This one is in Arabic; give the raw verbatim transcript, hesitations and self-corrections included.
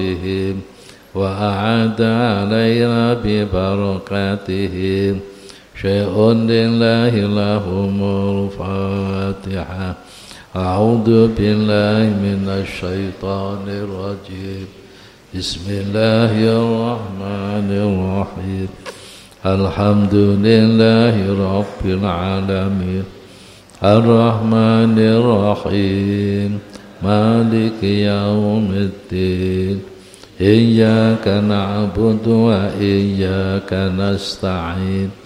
وأعاد علينا ببركاتهم شيء لله لهم الفاتحة. أعوذ بالله من الشيطان الرجيم. بسم الله الرحمن الرحيم. الحمد لله رب العالمين الرحمن الرحيم مالك يوم الدين إياك نعبد وإياك نستعين